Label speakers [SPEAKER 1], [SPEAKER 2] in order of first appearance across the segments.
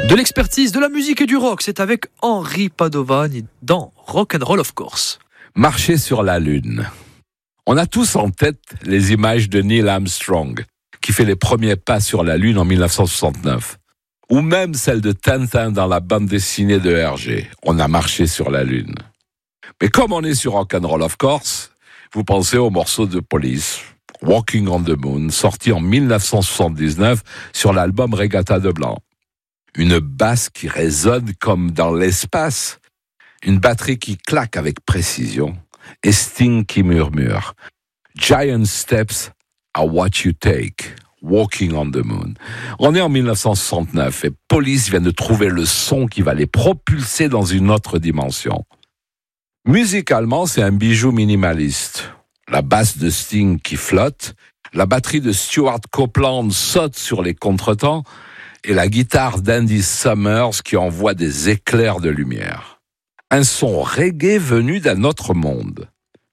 [SPEAKER 1] De l'expertise, de la musique et du rock, c'est avec Henri Padovani dans Rock and Roll of Course.
[SPEAKER 2] Marcher sur la Lune. On a tous en tête les images de Neil Armstrong, qui fait les premiers pas sur la Lune en 1969. Ou même celle de Tintin dans la bande dessinée de Hergé. On a marché sur la Lune. Mais comme on est sur Rock and Roll of Course, vous pensez au morceau de Police, Walking on the Moon, sorti en 1979 sur l'album Regatta de Blanc. Une basse qui résonne comme dans l'espace, une batterie qui claque avec précision, et Sting qui murmure « Giant steps are what you take, walking on the moon ». On est en 1969 et Police vient de trouver le son qui va les propulser dans une autre dimension. Musicalement, c'est un bijou minimaliste. La basse de Sting qui flotte, la batterie de Stuart Copeland saute sur les contretemps, et la guitare d'Andy Summers qui envoie des éclairs de lumière. Un son reggae venu d'un autre monde.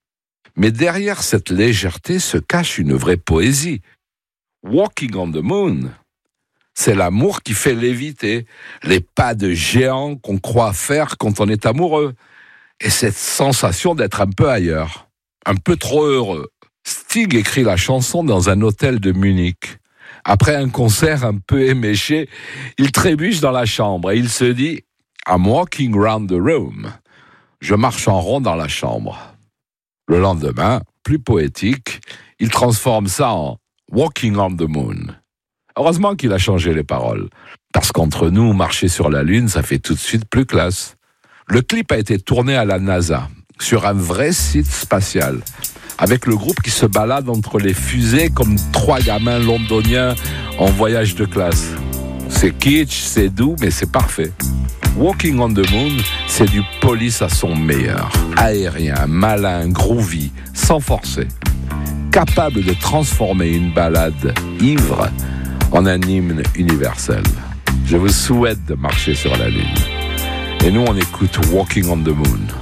[SPEAKER 2] Mais derrière cette légèreté se cache une vraie poésie. Walking on the Moon, c'est l'amour qui fait léviter, les pas de géant qu'on croit faire quand on est amoureux, et cette sensation d'être un peu ailleurs, un peu trop heureux. Sting écrit la chanson dans un hôtel de Munich. Après un concert un peu éméché, il trébuche dans la chambre et il se dit « I'm walking round the room ». Je marche en rond dans la chambre. Le lendemain, plus poétique, il transforme ça en « walking on the moon ». Heureusement qu'il a changé les paroles, parce qu'entre nous, marcher sur la Lune, ça fait tout de suite plus classe. Le clip a été tourné à la NASA, sur un vrai site spatial, avec le groupe qui se balade entre les fusées comme trois gamins londoniens en voyage de classe. C'est kitsch, c'est doux, mais c'est parfait. Walking on the Moon, c'est du Police à son meilleur. Aérien, malin, groovy, sans forcer. Capable de transformer une balade ivre en un hymne universel. Je vous souhaite de marcher sur la Lune. Et nous, on écoute Walking on the Moon.